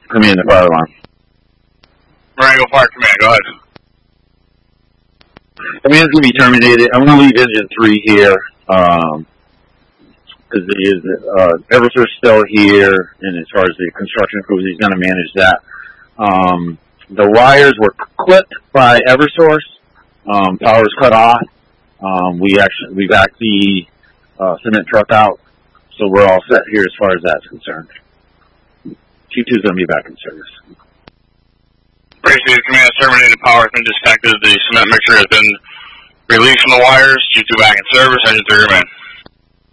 Command the fire alarm. Marengo Fire Command, go ahead. Command's going to be terminated. I'm going to leave engine 3 here, because Eversource still here, and as far as the construction crews, he's going to manage that. The wires were clipped by Eversource. Power was cut off. We backed the cement truck out, so we're all set here as far as that's concerned. Q2 is going to be back in service. Appreciate Command terminated. Power has been disconnected. The cement mixture has been released from the wires. Q2 back in service. Engine 3 remain.